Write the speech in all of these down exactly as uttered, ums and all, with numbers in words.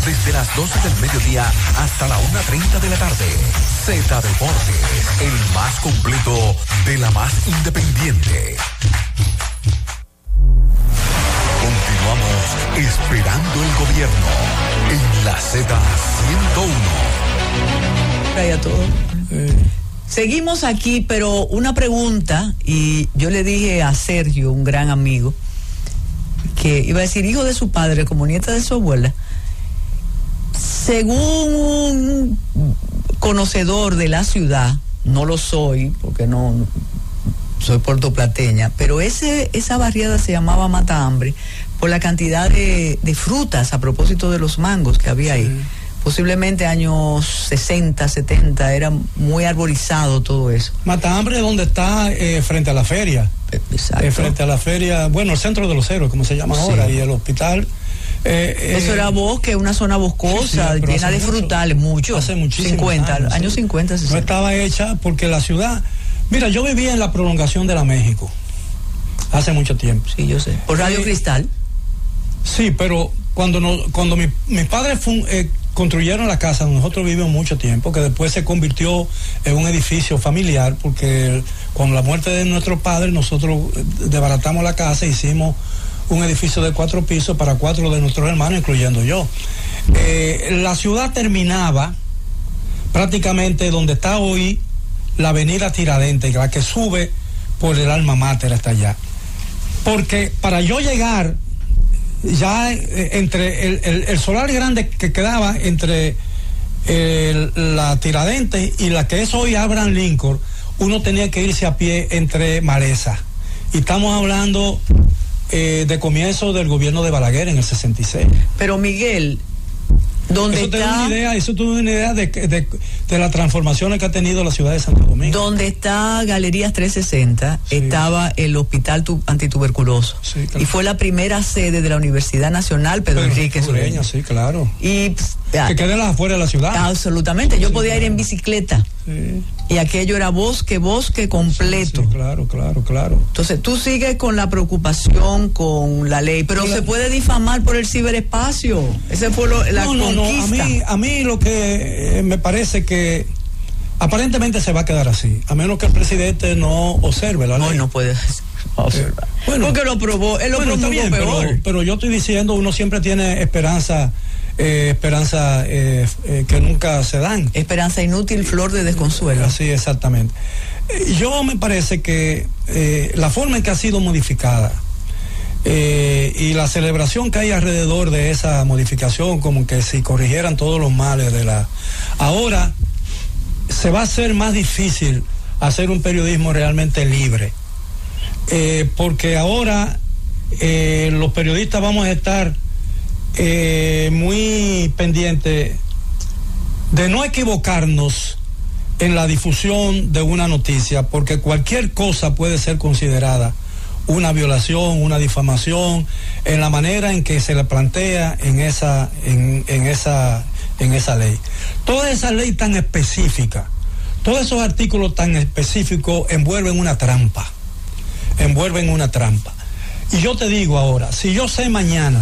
desde las doce del mediodía hasta la una treinta de la tarde. Z Deportes, el más completo de la más independiente. Continuamos esperando el gobierno en la Z ciento uno. Hay a todo. Eh. Seguimos aquí, pero una pregunta, y yo le dije a Sergio, un gran amigo, que iba a decir hijo de su padre como nieta de su abuela. Según un conocedor de la ciudad, no lo soy, porque no, no soy puertoplateña, pero ese, esa barriada se llamaba Mata Hambre por la cantidad de, de frutas a propósito de los mangos que había ahí. Sí. Posiblemente años sesenta, setenta, era muy arborizado todo eso. Mata Hambre es donde está eh, frente a la feria. Exacto. Eh, frente a la feria, bueno, el centro de los héroes, como se llama sí. ahora, y el hospital. Eh, eso eh, era bosque, una zona boscosa, sí, sí, llena de mucho, frutales, mucho. Hace muchísimos cincuenta, años, años sí. cincuenta, sesenta. No estaba hecha porque la ciudad... Mira, yo vivía en la prolongación de la México hace mucho tiempo. Sí, yo sé. ¿Por Radio eh, Cristal? Sí, pero cuando, no, cuando mi, mis padres fun, eh, construyeron la casa donde nosotros vivimos mucho tiempo, que después se convirtió en un edificio familiar, porque con la muerte de nuestro padre nosotros desbaratamos la casa e hicimos un edificio de cuatro pisos para cuatro de nuestros hermanos, incluyendo yo. Eh, la ciudad terminaba prácticamente donde está hoy la avenida Tiradentes, la que sube por el alma mater hasta allá. Porque para yo llegar ya eh, entre el, el, el solar grande que quedaba entre el, la Tiradentes y la que es hoy Abraham Lincoln, uno tenía que irse a pie entre maleza. Y estamos hablando eh, de comienzo del gobierno de Balaguer en el sesenta y seis. Pero Miguel, ¿dónde eso te está? Da una idea, eso te da una idea de, de, de las transformaciones que ha tenido la ciudad de Santo Domingo. Donde está Galerías trescientos sesenta, sí. estaba el hospital tu, antituberculoso. Sí, claro. Y fue la primera sede de la Universidad Nacional Pedro, Pedro Enrique Sureña. Sí, claro. Y ya, que quede en las afueras de la ciudad. Absolutamente. Yo sí, podía claro. ir en bicicleta. Sí. Y aquello era bosque, bosque completo. Sí, sí, claro, claro, claro. Entonces tú sigues con la preocupación con la ley, pero la... se puede difamar por el ciberespacio. Ese fue lo, la no, no, conquista. No, a mí, a mí lo que eh, me parece que aparentemente se va a quedar así, a menos que el presidente no observe la ley. No, no puede observar. Eh, bueno, porque lo probó, él lo bueno, probó bien, peor. Pero, pero yo estoy diciendo, uno siempre tiene esperanza. Eh, esperanza eh, eh, que nunca se dan. Esperanza inútil, flor de desconsuelo. Así, exactamente. Eh, yo me parece que eh, la forma en que ha sido modificada eh, y la celebración que hay alrededor de esa modificación, como que si corrigieran todos los males de la... Ahora se va a hacer más difícil hacer un periodismo realmente libre. Eh, porque ahora eh, los periodistas vamos a estar Eh, muy pendiente de no equivocarnos en la difusión de una noticia, porque cualquier cosa puede ser considerada una violación, una difamación, en la manera en que se le plantea en esa, en, en esa, en esa ley. Toda esa ley tan específica, todos esos artículos tan específicos envuelven una trampa, envuelven una trampa. Y yo te digo ahora, si yo sé mañana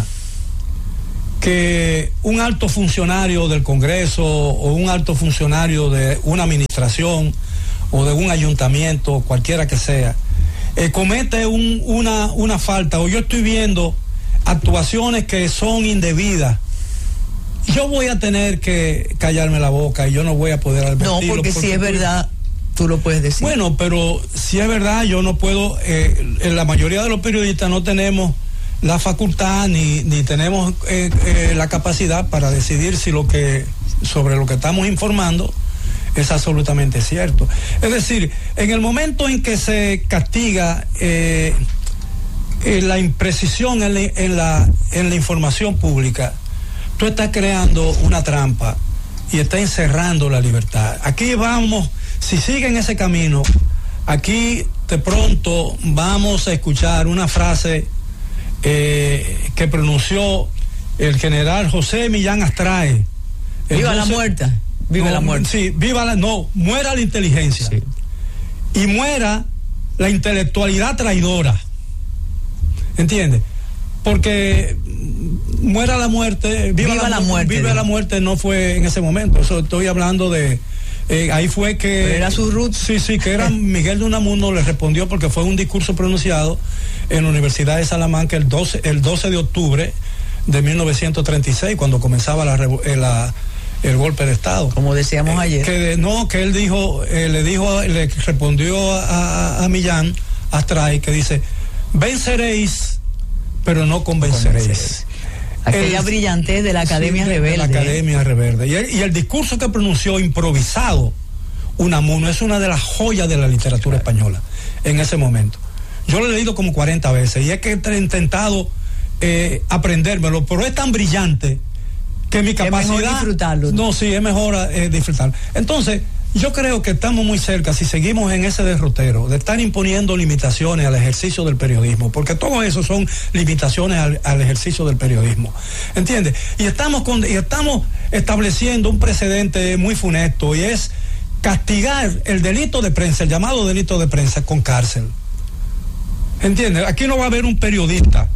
que un alto funcionario del Congreso o un alto funcionario de una administración o de un ayuntamiento, cualquiera que sea, eh, comete un, una, una falta, o yo estoy viendo actuaciones que son indebidas, yo voy a tener que callarme la boca y yo no voy a poder advertirlo. No, porque, porque si es verdad, tú lo puedes decir. Bueno, pero si es verdad, yo no puedo, eh, en la mayoría de los periodistas no tenemos la facultad ni, ni tenemos eh, eh, la capacidad para decidir si lo que sobre lo que estamos informando es absolutamente cierto. Es decir, en el momento en que se castiga eh, eh, la imprecisión en la, en, la, en la información pública, tú estás creando una trampa y estás encerrando la libertad. Aquí vamos, si siguen ese camino, aquí de pronto vamos a escuchar una frase Eh, que pronunció el general José Millán Astráez. Viva la muerte. Viva no, la muerte. Sí, viva la, no, muera la inteligencia. Sí. Y muera la intelectualidad traidora. ¿Entiendes? Porque muera la muerte, viva, viva la, la muerte. Viva la muerte no fue en ese momento. Eso estoy hablando de... Eh, ahí fue que... Pero era su root. Sí, sí, que era Miguel de Unamuno, le respondió porque fue un discurso pronunciado en la Universidad de Salamanca el doce, el doce de octubre de mil novecientos treinta y seis, cuando comenzaba la, la, el golpe de Estado. Como decíamos eh, ayer. Que no, que él dijo, eh, le dijo, le respondió a, a Millán Astray, que dice, venceréis, pero no convenceréis. convenceréis. Aquella el, brillantez de la Academia sí, de, Rebelde. De la Academia Rebelde. Y el, y el discurso que pronunció improvisado Unamuno es una de las joyas de la literatura claro. española en ese momento. Yo lo he leído como cuarenta veces y es que he intentado eh, aprendérmelo, pero es tan brillante que mi capacidad... Es mejor disfrutarlo. No, sí, es mejor eh, disfrutarlo. Entonces, yo creo que estamos muy cerca, si seguimos en ese derrotero, de estar imponiendo limitaciones al ejercicio del periodismo, porque todo eso son limitaciones al, al ejercicio del periodismo. ¿Entiendes? Y estamos, con, y estamos estableciendo un precedente muy funesto, y es castigar el delito de prensa, el llamado delito de prensa, con cárcel. ¿Entiendes? Aquí no va a haber un periodista,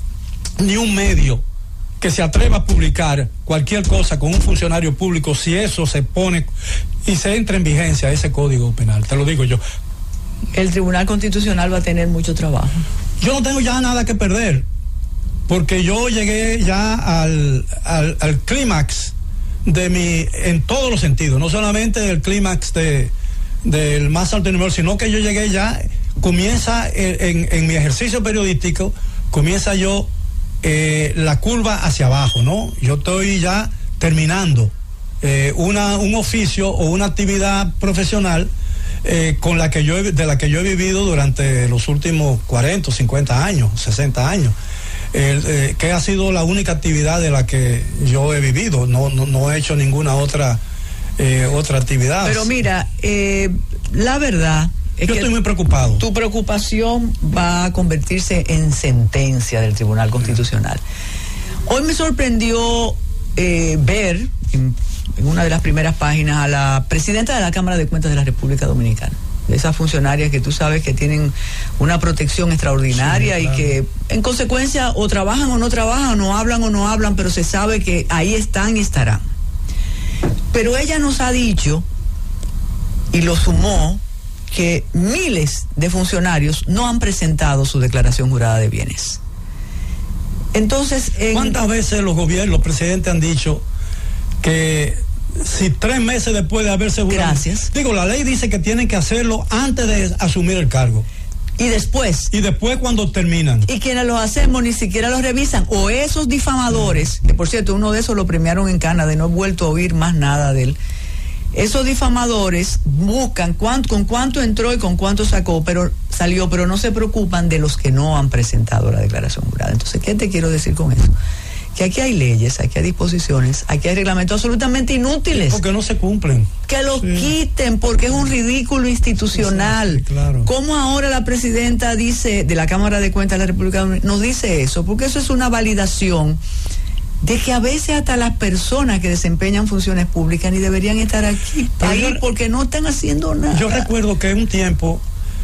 ni un medio, que se atreva a publicar cualquier cosa con un funcionario público si eso se pone y se entra en vigencia ese código penal, te lo digo yo. El Tribunal Constitucional va a tener mucho trabajo. Yo no tengo ya nada que perder, porque yo llegué ya al, al, al clímax de mi, en todos los sentidos, no solamente el clímax de, del más alto nivel, sino que yo llegué ya, comienza en, en, en mi ejercicio periodístico, comienza yo Eh, la curva hacia abajo, ¿no? Yo estoy ya terminando eh, una, un oficio o una actividad profesional eh, con la que yo he, de la que yo he vivido durante los últimos cuarenta, cincuenta años, sesenta años, eh, eh, que ha sido la única actividad de la que yo he vivido, no, no, no he hecho ninguna otra, eh, otra actividad. Pero mira, eh, la verdad... Es Yo estoy muy preocupado. Tu preocupación va a convertirse en sentencia del Tribunal Constitucional. Hoy me sorprendió eh, ver en, en una de las primeras páginas a la presidenta de la Cámara de Cuentas de la República Dominicana, de esas funcionarias que tú sabes que tienen una protección extraordinaria, sí, claro. Y que en consecuencia o trabajan o no trabajan, o no hablan o no hablan, pero se sabe que ahí están y estarán. Pero ella nos ha dicho, y lo sumó, que miles de funcionarios no han presentado su declaración jurada de bienes. Entonces, en... ¿cuántas veces los gobiernos, los presidentes han dicho que si tres meses después de haberse jurado? Gracias. Digo, la ley dice que tienen que hacerlo antes de asumir el cargo. Y después. Y después cuando terminan. Y quienes lo hacemos ni siquiera los revisan. O esos difamadores, que por cierto, uno de esos lo premiaron en Canadá y no he vuelto a oír más nada de él. Esos difamadores buscan cuánto, con cuánto entró y con cuánto sacó, pero salió, pero no se preocupan de los que no han presentado la declaración jurada. Entonces, ¿qué te quiero decir con eso? Que aquí hay leyes, aquí hay disposiciones, aquí hay reglamentos absolutamente inútiles. Porque no se cumplen. Que los sí. quiten, porque es un ridículo institucional. Sí, claro. ¿Cómo ahora la presidenta dice, de la Cámara de Cuentas de la República Dominicana, nos dice eso? Porque eso es una validación de que a veces hasta las personas que desempeñan funciones públicas ni deberían estar aquí, ahí yo, porque no están haciendo nada. Yo recuerdo que un tiempo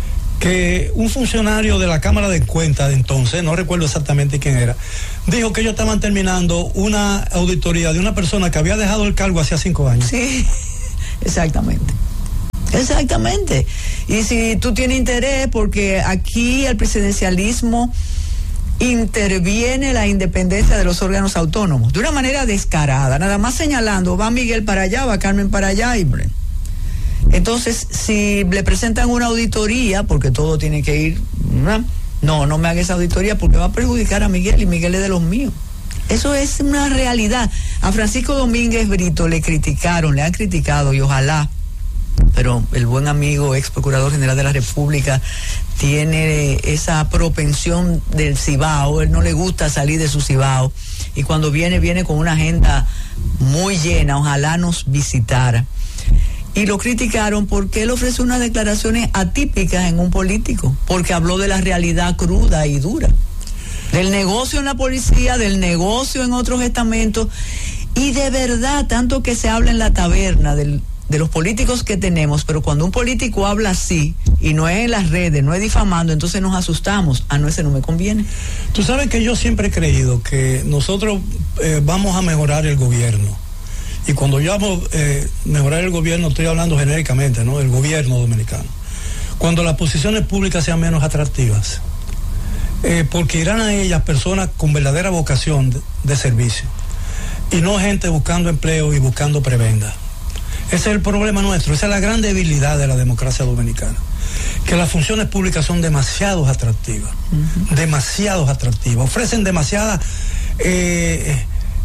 que un funcionario de la Cámara de Cuentas de entonces, no recuerdo exactamente quién era, dijo que ellos estaban terminando una auditoría de una persona que había dejado el cargo hacía cinco años. Sí, exactamente. Exactamente. Y si tú tienes interés, porque aquí el presidencialismo interviene la independencia de los órganos autónomos de una manera descarada, nada más señalando, va Miguel para allá, va Carmen para allá, y entonces si le presentan una auditoría, porque todo tiene que ir, ¿no? no, no me haga esa auditoría porque va a perjudicar a Miguel y Miguel es de los míos. Eso es una realidad. A Francisco Domínguez Brito le criticaron, le han criticado, y ojalá, pero el buen amigo ex procurador general de la República tiene esa propensión del Cibao, él no le gusta salir de su Cibao, y cuando viene, viene con una agenda muy llena, ojalá nos visitara. Y lo criticaron porque él ofreció unas declaraciones atípicas en un político, porque habló de la realidad cruda y dura, del negocio en la policía, del negocio en otros estamentos, y de verdad, tanto que se habla en la taberna del de los políticos que tenemos, pero cuando un político habla así, y no es en las redes, no es difamando, entonces nos asustamos. Ah, no, ese no me conviene. Tú sabes que yo siempre he creído que nosotros eh, vamos a mejorar el gobierno. Y cuando yo hablo eh, mejorar el gobierno, estoy hablando genéricamente, ¿no? El gobierno dominicano. Cuando las posiciones públicas sean menos atractivas. Eh, porque irán a ellas personas con verdadera vocación de, de servicio. Y no gente buscando empleo y buscando prebenda. Ese es el problema nuestro, esa es la gran debilidad de la democracia dominicana. Que las funciones públicas son demasiado atractivas. Uh-huh. Demasiado atractivas. Ofrecen demasiada... Eh,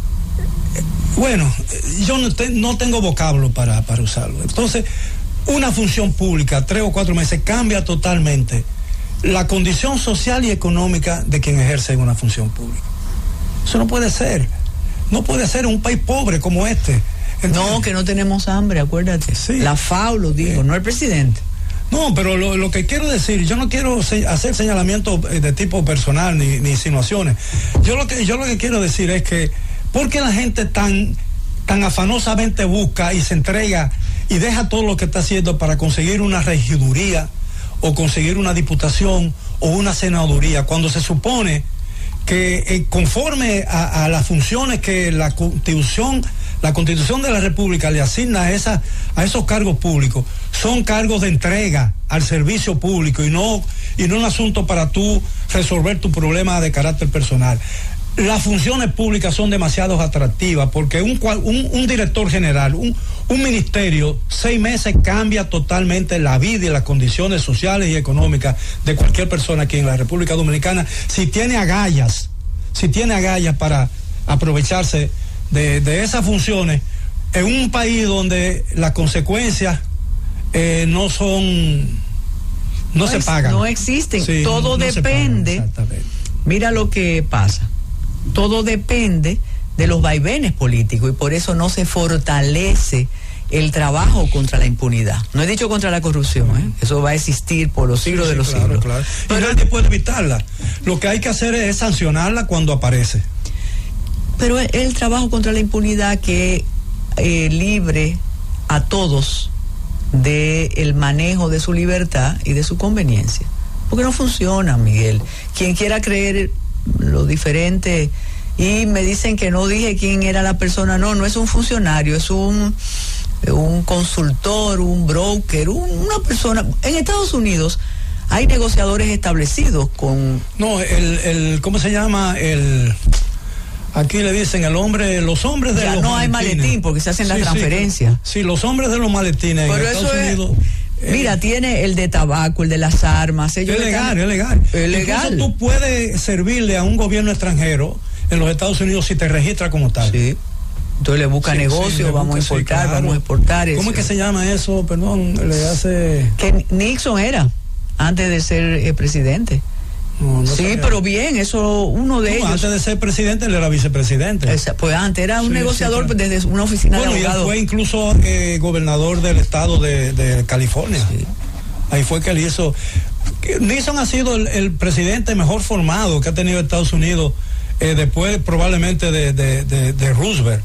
Bueno, yo no, te, no tengo vocablo para, para usarlo. Entonces, una función pública, tres o cuatro meses, cambia totalmente la condición social y económica de quien ejerce una función pública. Eso no puede ser. No puede ser en un país pobre como este. ¿Entiendes? No, que no tenemos hambre, acuérdate. Sí. La FAO lo digo, eh. no el presidente. No, pero lo, lo que quiero decir, yo no quiero se, hacer señalamientos de tipo personal ni, ni insinuaciones. Yo lo que yo lo que quiero decir es que ¿por qué la gente tan, tan afanosamente busca y se entrega y deja todo lo que está haciendo para conseguir una regiduría o conseguir una diputación o una senaduría cuando se supone que eh, conforme a, a las funciones que la Constitución la Constitución de la República le asigna a, esa, a esos cargos públicos, son cargos de entrega al servicio público y no, y no un asunto para tú resolver tu problema de carácter personal? Las funciones públicas son demasiado atractivas porque un, un, un director general, un, un ministerio, seis meses cambia totalmente la vida y las condiciones sociales y económicas de cualquier persona aquí en la República Dominicana, si tiene agallas, si tiene agallas para aprovecharse de, de esas funciones en un país donde las consecuencias eh, no son, no, no se es, pagan. No existen, sí, todo no, no depende. Mira lo que pasa. Todo depende de los vaivenes políticos y por eso no se fortalece el trabajo contra la impunidad. No he dicho contra la corrupción, ¿eh? Eso va a existir por los siglos sí, sí, de los claro, siglos. Claro. Pero y nadie puede evitarla. Lo que hay que hacer es sancionarla cuando aparece. Pero el, el trabajo contra la impunidad que eh, libre a todos del manejo de su libertad y de su conveniencia. Porque no funciona, Miguel. Quien quiera creer lo diferente y me dicen que no dije quién era la persona, no, no es un funcionario, es un un consultor, un broker, un, una persona. En Estados Unidos hay negociadores establecidos con... No, el, el ¿cómo se llama? El... Aquí le dicen el hombre, los hombres de ya los no maletines. Hay maletín porque se hacen sí, las sí, transferencias. Sí, los hombres de los maletines. Pero en eso Estados es... Unidos... Mira, eh, tiene el de tabaco, el de las armas. Es legal, es legal. Es legal. Incluso tú puedes servirle a un gobierno extranjero en los Estados Unidos si te registra como tal. Sí. Entonces le busca sí, negocio, sí, le vamos busca, a importar, sí, claro. vamos a exportar eso. ¿Cómo es que se llama eso? Perdón, le hace... Que Nixon era, antes de ser eh, presidente. No, no sí, sabía. Pero bien, eso uno de no, ellos. Antes de ser presidente, él era vicepresidente. Esa, pues antes era un sí, negociador sí, claro. desde una oficina bueno, de abogados. Bueno, y él fue incluso eh, gobernador del estado de, de California. Sí. Ahí fue que él hizo. Nixon ha sido el, el presidente mejor formado que ha tenido Estados Unidos eh, después probablemente de, de, de, de Roosevelt.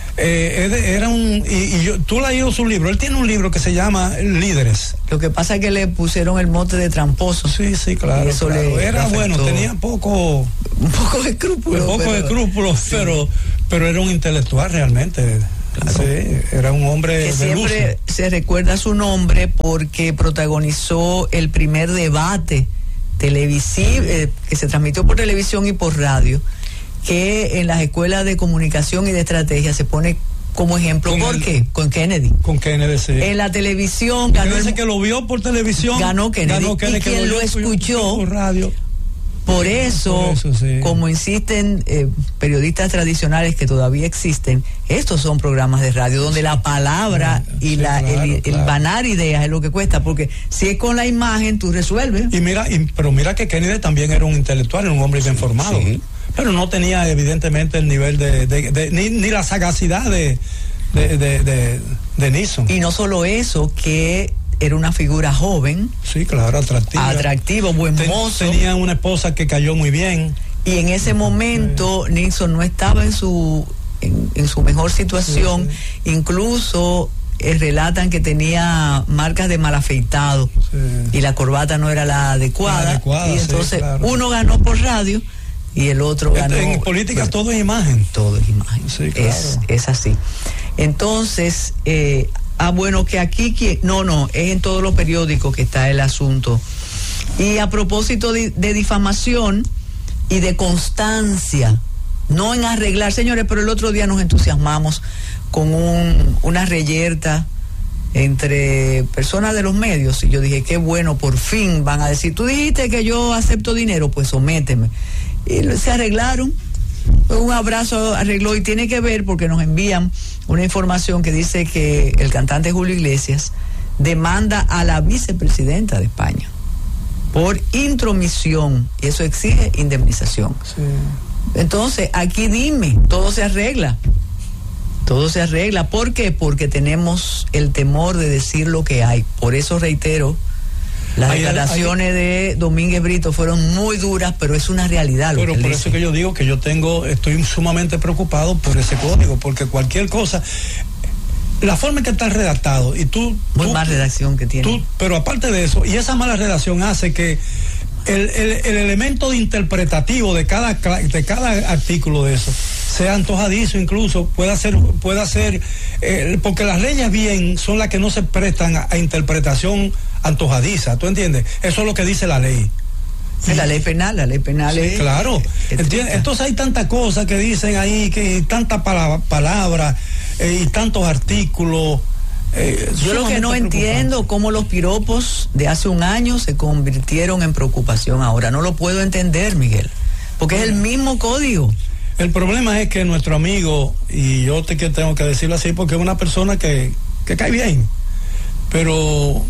Eh, era un y, y yo, tú leído su libro. Él tiene un libro que se llama Líderes. Lo que pasa es que le pusieron el mote de tramposo. Sí, sí, claro. Eso claro. Le, era le bueno, tenía poco, un poco de escrúpulos. Un poco pero, de escrúpulos, sí. pero, pero era un intelectual realmente. Claro. Sí, era un hombre que de siempre luz. Se recuerda su nombre porque protagonizó el primer debate televisivo eh, que se transmitió por televisión y por radio, que en las escuelas de comunicación y de estrategia se pone como ejemplo. ¿Por el, qué? Con Kennedy. Con Kennedy, sí. En la televisión ganó. Dice el, que lo vio por televisión. Ganó Kennedy. Ganó Kennedy y quien que lo, lo escuchó por radio. Por eso, por eso sí. Como insisten eh, periodistas tradicionales que todavía existen, estos son programas de radio donde la palabra sí, y sí, la, claro, el, claro. el banar ideas es lo que cuesta, porque si es con la imagen tú resuelves. Y mira, y, pero mira que Kennedy también era un intelectual, era un hombre bien formado, sí. Pero no tenía evidentemente el nivel de, de, de, de ni, ni la sagacidad de, de, de, de, de Nixon. Y no solo eso, que era una figura joven. Sí, claro, atractiva. Atractivo, buen Ten, mozo. Tenía una esposa que cayó muy bien. Y en ese momento sí. Nixon no estaba en su en, en su mejor situación. Sí, sí. Incluso eh, relatan que tenía marcas de mal afeitado, sí, y la corbata no era la adecuada, la adecuada y entonces sí, claro, uno ganó por radio y el otro ganó. En política todo es imagen. Todo es imagen. Sí, claro. es, es así. Entonces, eh, ah, bueno, que aquí, no, no, es en todos los periódicos que está el asunto. Y a propósito de, de difamación y de constancia, no en arreglar, señores, pero el otro día nos entusiasmamos con un, una reyerta entre personas de los medios, y yo dije, qué bueno, por fin van a decir, tú dijiste que yo acepto dinero, pues sométeme. Y se arreglaron, un abrazo arregló, y tiene que ver porque nos envían una información que dice que el cantante Julio Iglesias demanda a la vicepresidenta de España por intromisión, y eso exige indemnización. Sí. Entonces, aquí dime, todo se arregla. Todo se arregla. ¿Por qué? Porque tenemos el temor de decir lo que hay. Por eso reitero, las hay, declaraciones hay, de Domínguez Brito fueron muy duras, pero es una realidad. Pero lo que por eso que yo digo que yo tengo, estoy sumamente preocupado por ese código, porque cualquier cosa, la forma en que está redactado, y tú... Muy tú, mala redacción que tiene. Tú, pero aparte de eso, y esa mala redacción hace que el, el, el elemento de interpretativo de cada, de cada artículo de eso sea antojadizo, incluso pueda ser, pueda ser eh, porque las leyes bien son las que no se prestan a, a interpretación antojadiza, ¿tú entiendes? Eso es lo que dice la ley. Sí, y, la ley penal, la ley penal sí, es... claro, es ¿entiendes? Entonces hay tantas cosas que dicen ahí, que tantas palabras palabra, eh, y tantos artículos. Eh, Yo lo que no entiendo, cómo los piropos de hace un año se convirtieron en preocupación ahora. No lo puedo entender, Miguel, porque es el mismo código. El problema es que nuestro amigo, y yo te que tengo que decirlo así porque es una persona que, que cae bien, pero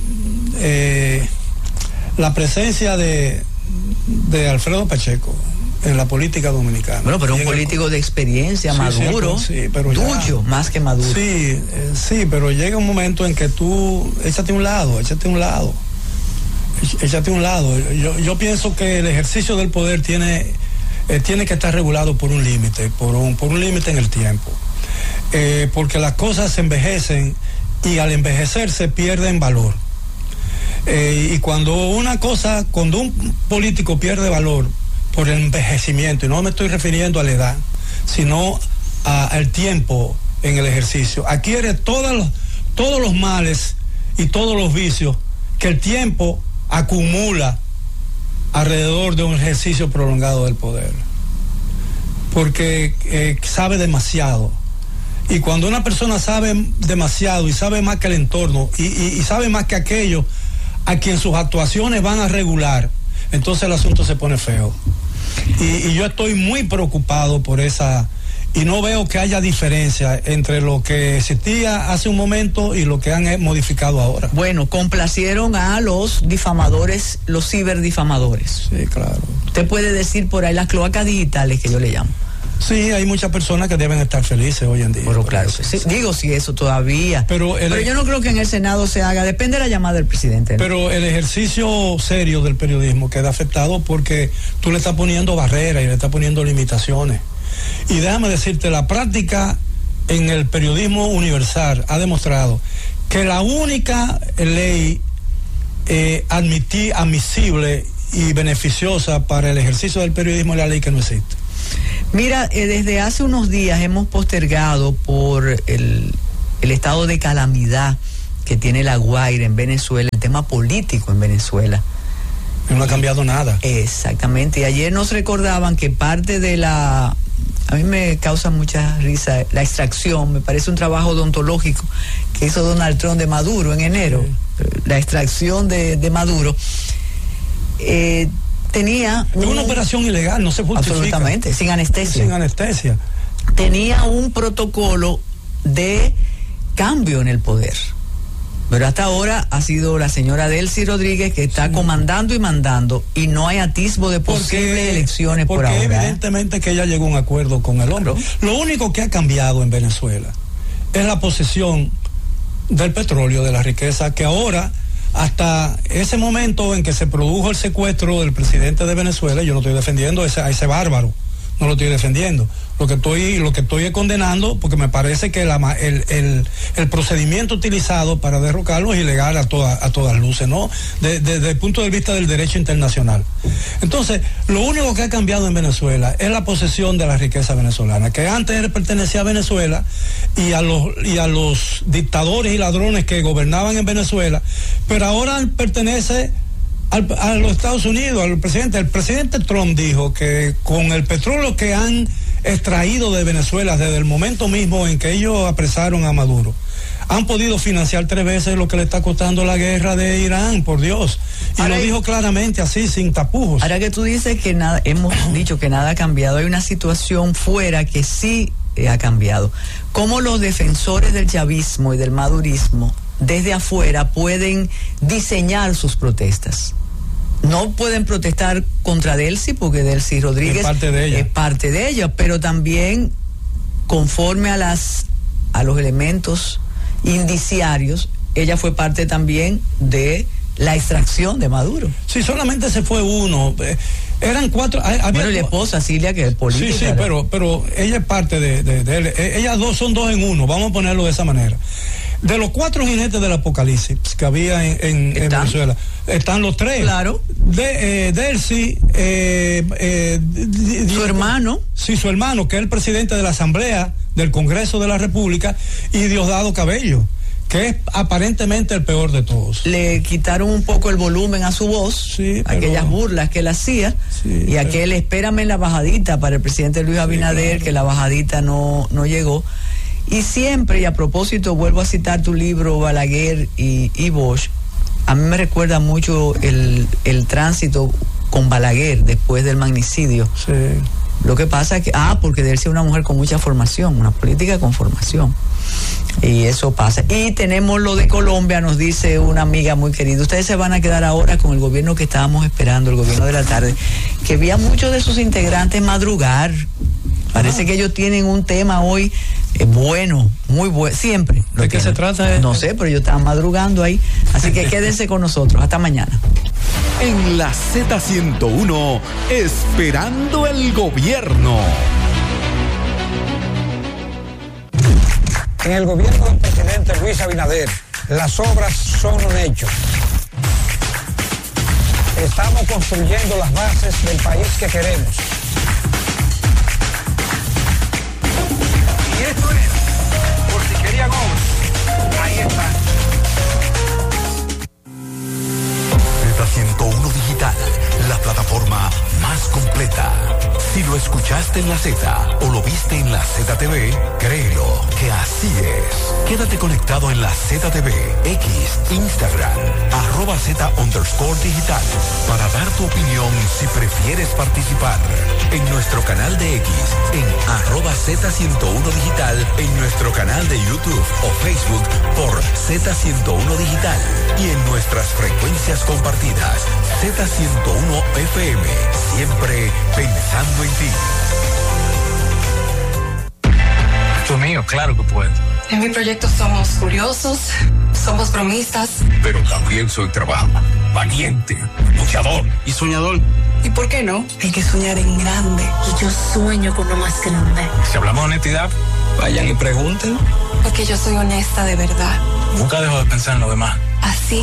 eh, la presencia de, de Alfredo Pacheco en la política dominicana. Bueno, pero un político el, de experiencia, sí, maduro, sí, pero tuyo, más que maduro. Sí, eh, sí, pero llega un momento en que tú, échate a un lado, échate a un lado, échate a un lado. Yo, yo pienso que el ejercicio del poder tiene... Eh, tiene que estar regulado por un límite, por un, por un límite en el tiempo. Eh, porque las cosas se envejecen y al envejecerse pierden valor. Eh, y cuando una cosa, cuando un político pierde valor por el envejecimiento, y no me estoy refiriendo a la edad, sino a, al tiempo en el ejercicio, adquiere todos los, todos los males y todos los vicios que el tiempo acumula alrededor de un ejercicio prolongado del poder, porque eh, sabe demasiado, y cuando una persona sabe demasiado y sabe más que el entorno y, y, y sabe más que aquello a quien sus actuaciones van a regular, entonces el asunto se pone feo, y, y yo estoy muy preocupado por esa, y no veo que haya diferencia entre lo que existía hace un momento y lo que han modificado ahora. Bueno, complacieron a los difamadores, los ciberdifamadores. Sí, claro. Usted puede decir por ahí las cloacas digitales, que yo le llamo. Sí, hay muchas personas que deben estar felices hoy en día. Pero claro, sí. Sí. Digo, si eso todavía. Pero, el, pero yo no creo que en el Senado se haga, depende de la llamada del presidente, ¿no? Pero el ejercicio serio del periodismo queda afectado porque tú le estás poniendo barreras y le estás poniendo limitaciones. Y déjame decirte, la práctica en el periodismo universal ha demostrado que la única ley eh, admití, admisible y beneficiosa para el ejercicio del periodismo es la ley que no existe. Mira, eh, desde hace unos días hemos postergado por el, el estado de calamidad que tiene la Guaira en Venezuela, el tema político en Venezuela. No ha cambiado nada. Exactamente, y ayer nos recordaban que parte de la... A mí me causa mucha risa la extracción, me parece un trabajo odontológico que hizo Donald Trump de Maduro en enero, sí. La extracción de, de Maduro. Eh, tenía... Un, una operación ilegal, no se justifica. Absolutamente, sin anestesia. Sin anestesia. Tenía un protocolo de cambio en el poder. Pero hasta ahora ha sido la señora Delcy Rodríguez que está sí. comandando y mandando, y no hay atisbo de posibles porque, elecciones por ahora. Porque evidentemente que ella llegó a un acuerdo con el hombre. Claro. Lo único que ha cambiado en Venezuela es la posesión del petróleo, de la riqueza, que ahora, hasta ese momento en que se produjo el secuestro del presidente de Venezuela, yo no estoy defendiendo ese, a ese bárbaro, no lo estoy defendiendo. Lo que estoy, lo que estoy es condenando, porque me parece que la, el, el, el procedimiento utilizado para derrocarlo es ilegal a, toda, a todas luces, ¿no? De, de, desde el punto de vista del derecho internacional. Entonces, lo único que ha cambiado en Venezuela es la posesión de la riqueza venezolana, que antes pertenecía a Venezuela y a los, y a los dictadores y ladrones que gobernaban en Venezuela, pero ahora pertenece Al, a los Estados Unidos, al presidente. El presidente Trump dijo que con el petróleo que han extraído de Venezuela desde el momento mismo en que ellos apresaron a Maduro, han podido financiar tres veces lo que le está costando la guerra de Irán, por Dios. Y ahora, lo dijo claramente así, sin tapujos. Ahora que tú dices que nada, hemos dicho que nada ha cambiado, hay una situación fuera que sí eh, ha cambiado. ¿Cómo los defensores del chavismo y del madurismo desde afuera pueden diseñar sus protestas? No pueden protestar contra Delcy, porque Delcy Rodríguez es parte de ella, es parte de ella, pero también conforme a las a los elementos indiciarios, ella fue parte también de la extracción de Maduro. Sí, solamente se fue uno. Eh, eran cuatro. Había, bueno, la esposa Cilia, que es política. Sí, sí, ¿verdad? pero pero ella es parte de, de, de él. Ellas dos son dos en uno, vamos a ponerlo de esa manera. De los cuatro jinetes del apocalipsis que había en, en, en Venezuela, están los tres. Claro. De, eh, Delcy, eh, eh, su hermano. Sí, su hermano, que es el presidente de la Asamblea del Congreso de la República, y Diosdado Cabello, que es aparentemente el peor de todos. Le quitaron un poco el volumen a su voz, sí, pero, aquellas burlas que él hacía, sí, y aquel pero, espérame en la bajadita para el presidente Luis Abinader, sí, claro, que la bajadita no, no llegó. Y siempre, y a propósito, vuelvo a citar tu libro, Balaguer y, y Bosch, a mí me recuerda mucho el, el tránsito con Balaguer después del magnicidio. Sí. Lo que pasa es que, ah, porque Delcy es una mujer con mucha formación, una política con formación. Y eso pasa. Y tenemos lo de Colombia, nos dice una amiga muy querida. Ustedes se van a quedar ahora con el gobierno que estábamos esperando, el gobierno de la tarde, que vi a muchos de sus integrantes madrugar. Parece ah. que ellos tienen un tema hoy eh, bueno, muy bueno, siempre. ¿De qué se trata? No sé, pero yo estaba madrugando ahí. Así que quédense con nosotros. Hasta mañana. En la Z ciento uno, esperando el gobierno. En el gobierno del presidente Luis Abinader, las obras son un hecho. Estamos construyendo las bases del país que queremos. Y esto es, por si querían obras, ahí está. Z ciento uno Digital, la plataforma más completa. Si lo escuchaste en la Z o lo viste en la Z T V, créelo que así es. Quédate conectado en la Z T V, X, Instagram, arroba Z underscore digital, para dar tu opinión si prefieres participar. En nuestro canal de X, en arroba Z ciento uno digital, en nuestro canal de YouTube o Facebook por Z ciento uno Digital y en nuestras frecuencias compartidas, Z ciento uno F M, siempre pensando en ti. Tú mío, claro que puedo. En mi proyecto somos curiosos, somos bromistas. Pero también soy trabajador, valiente, luchador y soñador. ¿Y por qué no? Hay que soñar en grande. Y yo sueño con lo más grande. Si hablamos de honestidad, vayan y pregunten. Porque yo soy honesta de verdad. Nunca dejo de pensar en lo demás. Así